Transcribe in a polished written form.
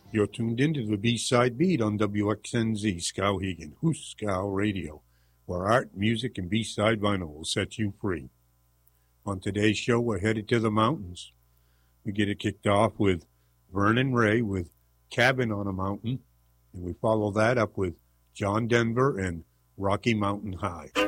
You're tuned into the B-Side Beat on WXNZ Skowhegan, Hooskow Radio, where art, music, and B-Side vinyl will set you free. On today's show, we're headed to the mountains. We get it kicked off with Vernon Ray with Cabin on a Mountain, and we follow that up with John Denver and Rocky Mountain High.